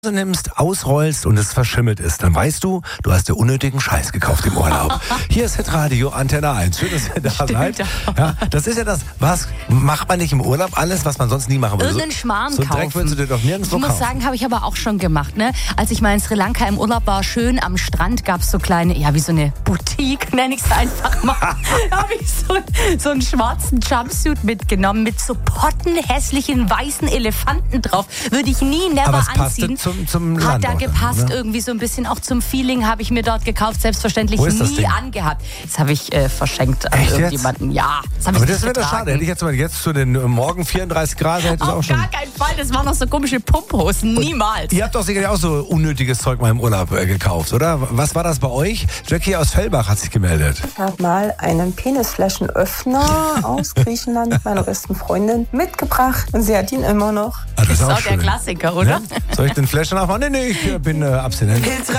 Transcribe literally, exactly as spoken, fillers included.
nimmst, ausrollst und es verschimmelt ist, dann weißt du, du hast dir unnötigen Scheiß gekauft im Urlaub. Hier ist Hitradio Antenne eins. Schön, dass ihr da Stimmt, seid. Ja, das ist ja das, was macht man nicht im Urlaub alles, was man sonst nie machen würde. Irgendeinen Schmarrn so, so Dreck kaufen. würdest du dir doch nirgendwo Ich muss kaufen. sagen, habe ich aber auch schon gemacht. Ne? Als ich mal in Sri Lanka im Urlaub war, schön am Strand, gab es so kleine, ja wie so eine Boutique, nenne ich es einfach mal. Da habe ich so, so einen schwarzen Jumpsuit mitgenommen mit so pottenhässlichen weißen Elefanten drauf. Würde ich nie, never aber es passte anziehen. zum, zum Hat Land da auch gepasst, dann, oder? irgendwie so ein bisschen auch zum Feeling, habe ich mir dort gekauft, selbstverständlich Wo ist das nie Ding? angehabt. Das habe ich äh, verschenkt an Echt jetzt? irgendjemanden. Ja, das habe Aber ich das nicht wäre doch schade. getragen. Hätte ich jetzt mal jetzt zu den äh, morgen vierunddreißig Grad, hätte ich auch Auf schon. gar keinen Fall, das waren noch so komische Pumphosen, niemals. Ihr habt doch sicherlich auch so unnötiges Zeug mal im Urlaub äh, gekauft, oder? Was war das bei euch? Jackie aus Fellbach hat sich gemeldet. Ich habe mal einen Penisflaschenöffner aus Griechenland meiner besten Freundin mitgebracht und sie hat ihn immer noch. Ah, das Das ist auch auch der schön. Klassiker, oder? Ne? Soll ich den Flaschen aufmachen? Nee, nee, ich äh, bin äh, abstinent.